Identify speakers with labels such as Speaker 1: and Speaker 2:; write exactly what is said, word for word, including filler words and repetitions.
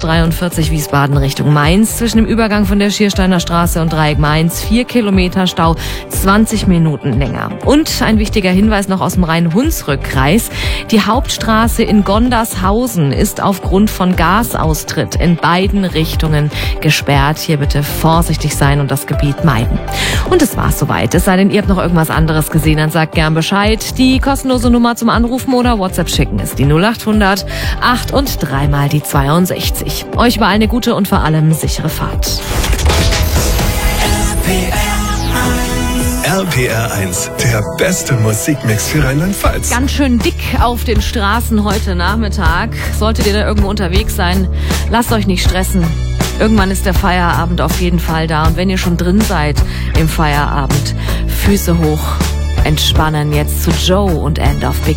Speaker 1: dreiundvierzig Wiesbaden Richtung Mainz. Zwischen dem Übergang von der Schiersteiner Straße und Dreieck Mainz vier Kilometer Stau, zwanzig Minuten länger. Und ein wichtiger Hinweis noch aus dem Rhein-Hunsrück-Kreis. Die Hauptstraße in Gondershausen ist aufgrund von Gasaustritt in beiden Richtungen gesperrt. Hier bitte vorsichtig sein und das Gebiet meiden. Und es war's soweit. Es sei denn, ihr habt noch irgendwas anderes gesehen, dann sagt gern Bescheid. Die kostenlose Nummer zum Anrufen oder WhatsApp schicken ist die null acht hundert acht und dreimal die zweiundsechzig. Euch überall eine gute und vor allem sichere Fahrt.
Speaker 2: R P R eins, der beste Musikmix für Rheinland-Pfalz.
Speaker 1: Ganz schön dick auf den Straßen heute Nachmittag. Solltet ihr da irgendwo unterwegs sein, lasst euch nicht stressen. Irgendwann ist der Feierabend auf jeden Fall da. Und wenn ihr schon drin seid im Feierabend, Füße hoch, entspannen jetzt zu Joe und End of Big